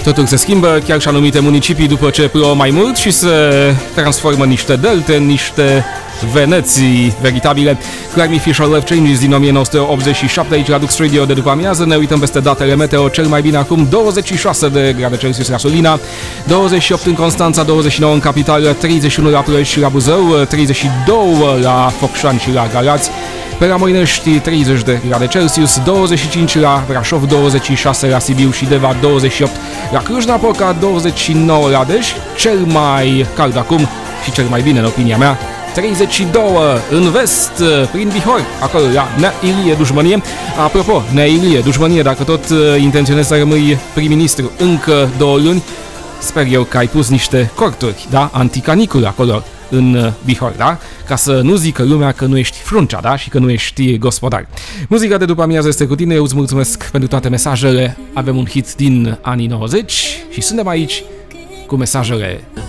Totul se schimbă, chiar și anumite municipii, după ce plouă mai mult și se transformă în niște delte, în niște Veneții veritabile. Climate Fisher Life Changes din 1987 aici la Dux Radio de după amiază. Ne uităm peste datele meteo, cel mai bine acum 26 de grade Celsius la Sulina, 28 în Constanța, 29 în capitală, 31 la Ploiești și la Buzău, 32 la Focșani și la Galați. Pe la Moinești 30 de grade Celsius, 25 la Brașov, 26 la Sibiu și Deva, 28 la Cluj-Napoca, 29 la Deș, cel mai cald acum și cel mai bine în opinia mea, 32 în vest, prin Bihor, acolo la Nea Ilie Dușmănie. Apropo, Nea Ilie Dușmănie, dacă tot intenționezi să rămâi prim-ministru încă 2 luni, sper eu că ai pus niște corturi, da, anticanicul acolo în Bihor, da? Ca să nu zică lumea că nu ești fruncea, da? Și că nu ești gospodar. Muzica de după amiază este cu tine, eu îți mulțumesc pentru toate mesajele. Avem un hit din anii 90 și suntem aici cu mesajele